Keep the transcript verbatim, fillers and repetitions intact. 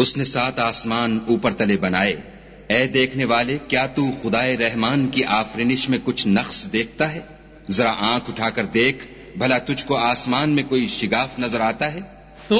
उसने सात आसमान ऊपर तले बनाए। ए देखने वाले, क्या तू खुदाए रहमान की आफरीनिश में कुछ नक्स देखता है? जरा आंख उठाकर देख, भला तुझको आसमान में कोई शिगाफ नजर आता है?